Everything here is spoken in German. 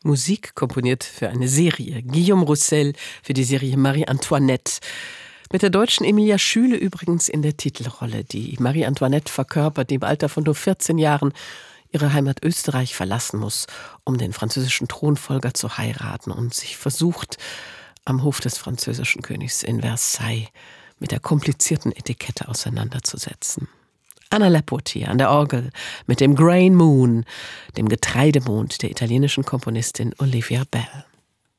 Musik komponiert für eine Serie. Guillaume Roussel für die Serie Marie Antoinette. Mit der deutschen Emilia Schüle übrigens in der Titelrolle. Die Marie Antoinette verkörpert, die im Alter von nur 14 Jahren ihre Heimat Österreich verlassen muss, um den französischen Thronfolger zu heiraten und sich versucht, am Hof des französischen Königs in Versailles mit der komplizierten Etikette auseinanderzusetzen. Anna Lapotia an der Orgel mit dem Grain Moon, dem Getreidemond der italienischen Komponistin Olivia Bell.